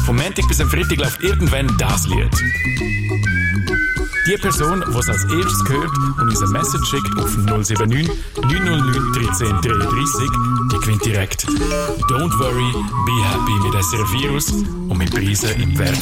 Vom Montag bis am Freitag läuft irgendwann das Lied. Die Person, die es als erstes hört und uns eine Message schickt auf 079 909 1333, die gewinnt direkt. Don't worry, be happy mit SRF Virus und mit Preisen im Wert